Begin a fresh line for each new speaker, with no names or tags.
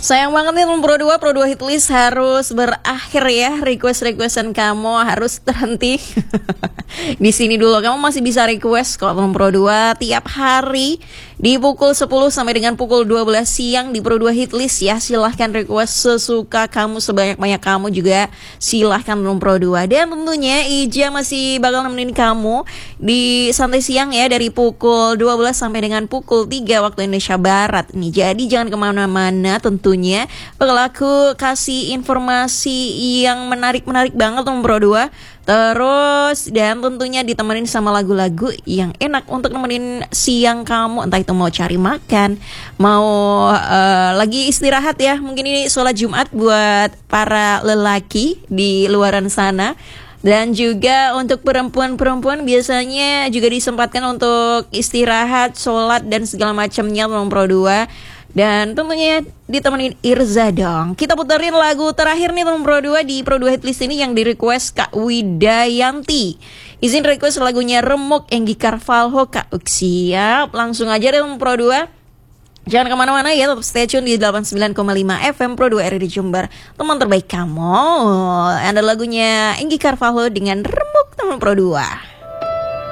Sayang banget nih teman Pro 2 Hitlist harus berakhir ya. Requestan kamu harus terhenti di sini dulu. Kamu masih bisa request kalau teman Pro 2 tiap hari di pukul 10 sampai dengan pukul 12 siang di Pro 2 Hitlist ya. Silahkan request sesuka kamu, sebanyak-banyak kamu juga. Silahkan teman Pro 2. Dan tentunya Ija masih bakal nemenin kamu di santai siang ya, dari pukul 12 sampai dengan pukul 3 waktu Indonesia Barat nih. Jadi jangan kemana-mana, tentunya bakal aku kasih informasi yang menarik banget teman Pro 2. Terus dan tentunya ditemenin sama lagu-lagu yang enak untuk nemenin siang kamu. Entah itu mau cari makan, mau lagi istirahat ya. Mungkin ini sholat Jumat buat para lelaki di luaran sana. Dan juga untuk perempuan-perempuan biasanya juga disempatkan untuk istirahat, sholat dan segala macamnya teman Pro 2. Dan tentunya ditemenin Irza dong. Kita puterin lagu terakhir nih teman Pro 2 di Pro 2 Hitlist ini yang di request Kak Widayanti. Izin request lagunya Remuk Enggi Carvalho Kak Uksi. Siap, langsung aja deh teman Pro 2. Jangan kemana-mana ya, tetap stay tune di 89,5 FM Pro 2 RRI Jember. Teman terbaik kamu. Ada lagunya Enggi Carvalho dengan Remuk teman Pro 2.